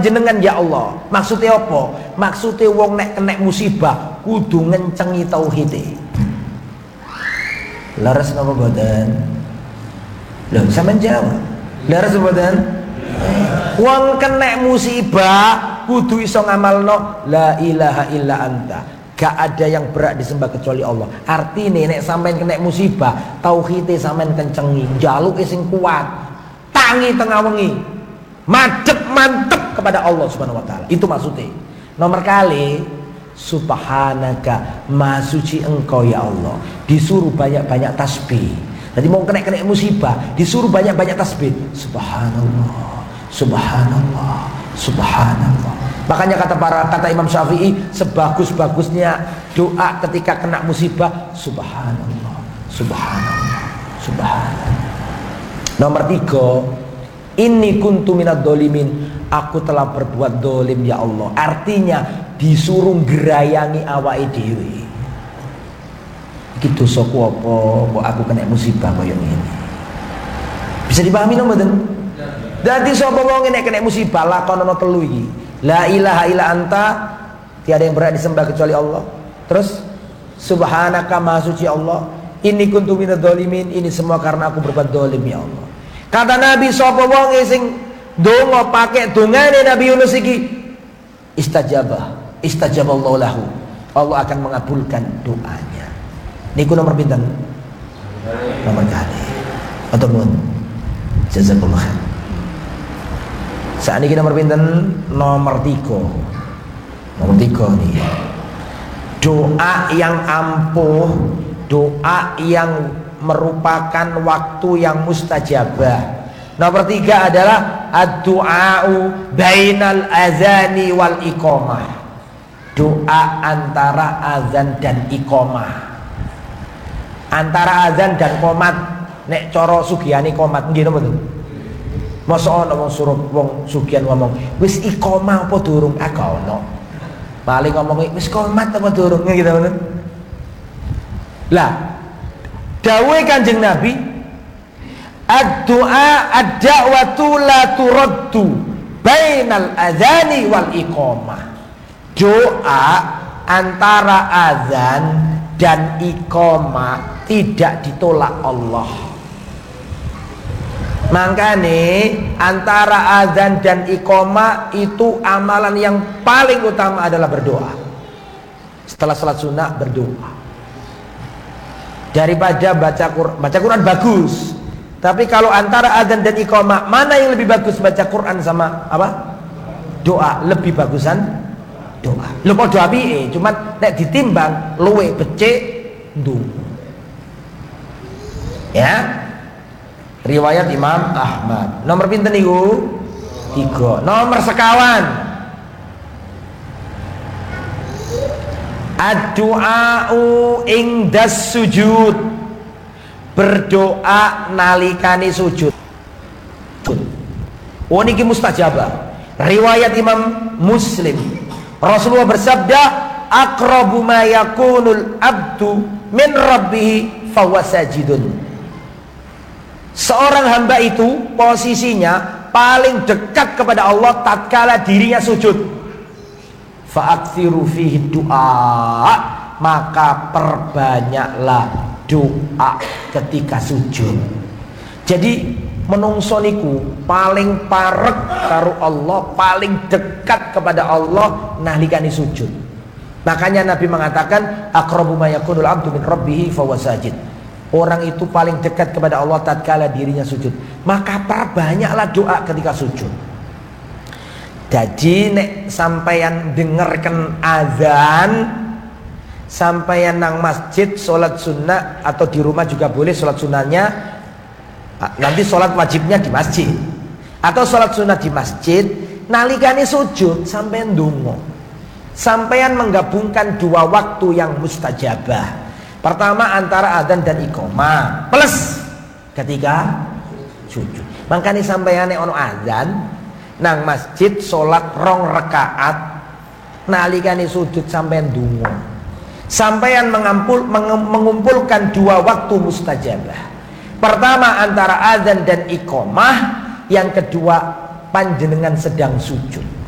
jenengan ya Allah. Maksudnya apa? Maksudnya wong nek kena musibah kudu ngencengi tauhide. Laras napa boten? Lho sampean jawab. Laras boten? Wong kena musibah kudu iso ngamalno la ilaha illa anta. Gak ada yang berhak disembah kecuali Allah. Artine nek sampean kena musibah, tauhide sampean kencengi, njaluke sing kuat. Tangi tengah wengi. Madep mantep kepada Allah Subhanahu wa taala. Itu maksudnya. Nomor kali subhanaka maha suci engkau ya Allah. Disuruh banyak-banyak tasbih. Jadi mau kena musibah, disuruh banyak-banyak tasbih. Subhanallah, subhanallah, subhanallah. Makanya kata Imam Syafi'i, sebagus-bagusnya doa ketika kena musibah subhanallah, subhanallah, subhanallah. Nomor 3, inni kuntu minadz dzalimin, aku telah berbuat dolim ya Allah. Artinya disuruh gerayangi awake dhewe. Iki dosaku apa kok aku kena musibah kaya ngene. Bisa dipahami lho mboten? Dadi sapa wong nek kena musibah lakonono telu iki. La ilaha illa anta, tiada yang berhak disembah kecuali Allah. Terus subhanaka maha suci Allah, inni kuntu minadz dzalimin, ini semua karena aku berbuat dolim ya Allah. Kata Nabi sapa wong sing donga pakai dongane Nabi Yunus iki, istajaballahu lahu, Allah akan mengabulkan doanya. Niku nomor pinten? Nomor kali. Atau nun. Jazakallahu khair. Saat ini nomor pinten? Nomor 3. Nomor 3 nih. Doa yang ampuh, doa yang merupakan waktu yang mustajabah. Nomor 3 adalah ad-du'a'u bainal azani wal iqamah. Doa antara azan dan iqamah. Antara azan dan qomat, nek cara sugihane qomat nggih napa mboten? Masa ana wong suruh wong sugihan ngomong, wis iqamah apa durung? Agak ono. Paling ngomong wis qomat apa durung gitu ngono. Lah, dawuhe Kanjeng Nabi, ad-du'a ad-da'watu la turaddu bainal adzani wal iqamah. Doa antara azan dan iqamah tidak ditolak Allah. Makanya antara azan dan iqamah itu amalan yang paling utama adalah berdoa. Setelah salat sunnah berdoa. Daripada baca Quran bagus. Tapi kalau antara azan dan iqamah, mana yang lebih bagus, baca Quran sama apa? Doa. Lebih bagusan doa. Lho padha apike, cuma nek ditimbang luwe becik ndonga. Ya. Riwayat Imam Ahmad. Nomor pinten niku? 3. Nomor sekawan. Ad-du'a'u indas sujud. Berdoa nalikane sujud. Oh niki mustajabah. Riwayat Imam Muslim. Rasulullah bersabda, aqrabu ma yakunul abdu min rabbih fahuwa sajidun. Seorang hamba itu posisinya paling dekat kepada Allah tatkala dirinya sujud. Fa'aktsiru fihi du'a, maka perbanyaklah doa ketika sujud. Jadi menungso niku paling parek karo Allah, paling dekat kepada Allah nalikane sujud. Makanya Nabi mengatakan aqrabu ma yakunul abdu min rabbih fahuwa sajid. Orang itu paling dekat kepada Allah tatkala dirinya sujud. Maka perbanyaklah doa ketika sujud. Jadi nek sampeyan dengarkan azan, sampeyan nang masjid sholat sunnah, atau di rumah juga boleh sholat sunnahnya. Nanti sholat wajibnya di masjid, atau sholat sunnah di masjid. Nalikane sujud sampeyan ndonga, sampeyan menggabungkan dua waktu yang mustajabah. Pertama antara adzan dan iqamah plus ketika sujud. Makanya sampeyan nek ono adzan nang masjid salat 2 rakaat, nalikane sujud sampeyan ndonga. Sampeyan mengumpulkan dua waktu mustajabah. Pertama antara adzan dan iqamah, yang kedua panjenengan sedang sujud.